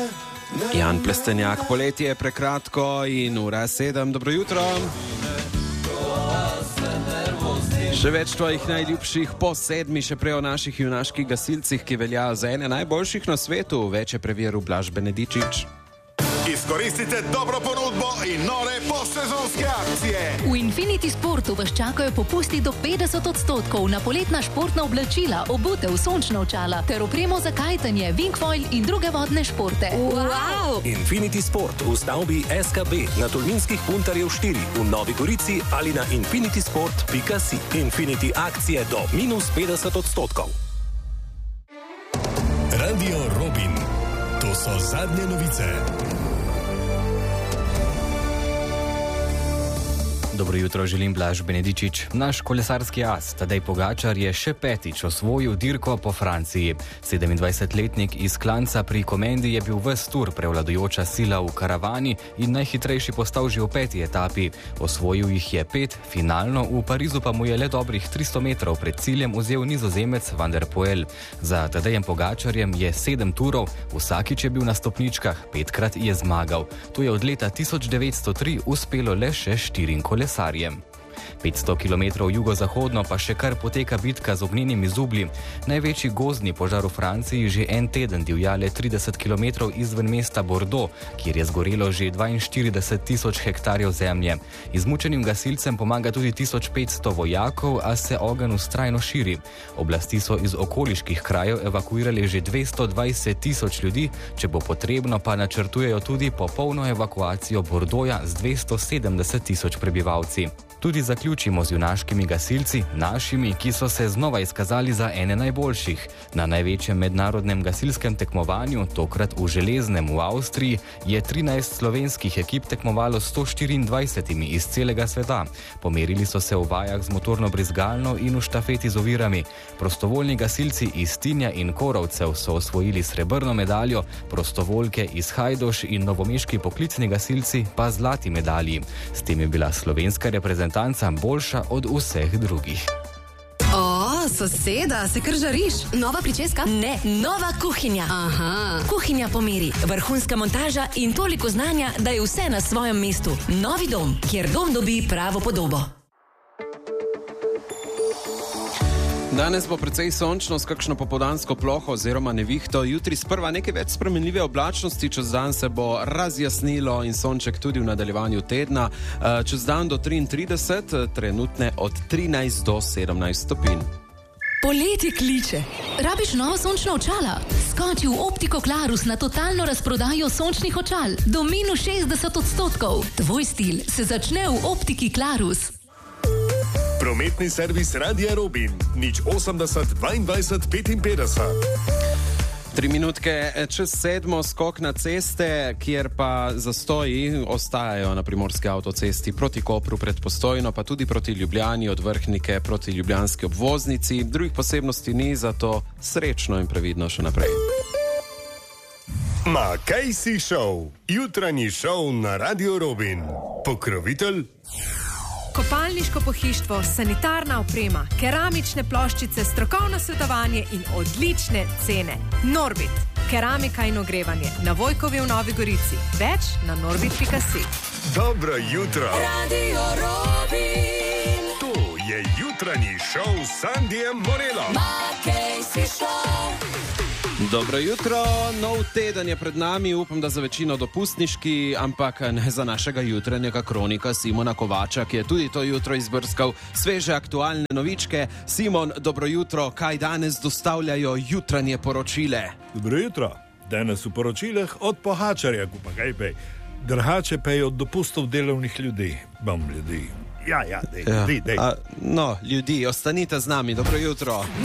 Jan Plestenjak, poletje je prekratko in ura 7. Dobro jutro. Še več tvojih najljubših po 7, še prej o naših junaških gasilcih, ki veljajo za ene najboljših na svetu. Več je preveril Blaž Benedičič. Izkoristite dobro ponudbo in nore postsezonske akcije. V Infinity Sportu vas čakajo popusti do 50% na poletna športna oblačila, obutev, sončna očala ter opremo za kajtanje, wingfoil in druge vodne športe. Wow! Infinity Sport v stavbi SKB na Tolminskih Puntarjev 4 v Novi Gorici ali na infinitysport.si. Infinity akcije do -50%. Radio Robin. To so zadnje novice. Dobro jutro, želim Blaž Benedičič. Naš kolesarski as Tadej Pogačar je še petič osvojil dirko po Franciji. 27-letnik iz Klanca pri Komendi je bil ves tur prevladujoča sila v karavani in najhitrejši postal že v 5. etapi. Osvojil jih je 5, finalno v Parizu pa mu je le dobrih 300 metrov pred ciljem vzel Nizozemec Van der Poel. Za Tadejem Pogačarjem je 7 turov, vsakič je bil na stopničkah, 5-krat je zmagal. To je od leta 1903 uspelo le še 4 kolesarjem. 500 km jugozahodno pa še kar poteka bitka z ognjenimi zublji. Največji gozdni požar v Franciji že en teden divja le 30 km izven mesta Bordeaux, kjer je zgorelo že 42.000 hektarjev zemlje. Izmučenim gasilcem pomaga tudi 1500 vojakov, a se ogenj vztrajno širi. Oblasti so iz okoliških krajev evakuirali že 220.000 ljudi, če bo potrebno pa načrtujejo tudi popolno evakuacijo Bordeauxa z 270.000 prebivalci. Tudi zaključimo z junaškimi gasilci, našimi, ki so se znova izkazali za ene najboljših. Na največjem mednarodnem gasilskem tekmovanju, tokrat v Železnem v Avstriji, je 13 slovenskih ekip tekmovalo s 124 iz celega sveta. Pomerili so se v vajah z motorno brizgalno in v štafeti z ovirami. Prostovoljni gasilci iz Tinja in Korovcev so osvojili srebrno medaljo, prostovoljke iz Hajdoš in novomeški poklicni gasilci pa zlati medalji. S tem je bila slovenska reprezentanca boljša od vseh drugih. O, soseda, se kar žariš? Nova pričeska? Ne, nova kuhinja. Aha. Kuhinja pomeri, vrhunska montaža in toliko znanja, da je vse na svojem mestu. Novi dom, kjer dom dobi pravo podobo. Danes bo precej sončno s kakšno popoldansko ploho oziroma nevihto. Jutri sprva nekaj več spremenljive oblačnosti, čez dan se bo razjasnilo in sonček tudi v nadaljevanju tedna. Čez dan do 33, trenutne od 13 do 17 stopinj. Poletje kliče. Rabiš novo sončno očala? Skoči v Optiko Klarus na totalno razprodajo sončnih očal do -60%. Tvoj stil se začne v Optiki Klarus. Prometni servis Radia Robin. 080 22 55. 3 minutke čez 7, skok na ceste, kjer pa zastoji ostajajo na primorski avtocesti proti Kopru pred Postojno, pa tudi proti Ljubljani, od Vrhnike proti ljubljanski obvoznici. Drugih posebnosti ni, zato srečno in previdno še naprej. Ma kaj si šov? Jutranji šov na Radio Robin. Pokrovitelj? Kopalniško pohištvo, sanitarna oprema, keramične ploščice, strokovno svetovanje in odlične cene. Norbit, keramika in ogrevanje na Vojkovi v Novi Gorici. Več na norbit.si. Dobro jutro. Radio Robin. To je jutranji šov s Sandijem Morelom. Ma kaj si šov? Dobro jutro, nov teden je pred nami, upam, da za večino dopustniški, ampak ne za našega jutranjega kronika Simona Kovača, ki je tudi to jutro izbrskal sveže aktualne novičke. Simon, dobro jutro, kaj danes dostavljajo jutranje poročile? Dobro jutro, danes v poročilih od Pogačarja, pa kaj pej. Drhače pej od dopustov delovnih ljudi. Ljudi. Ja, dej. No, ljudi, ostanite z nami, dobro jutro.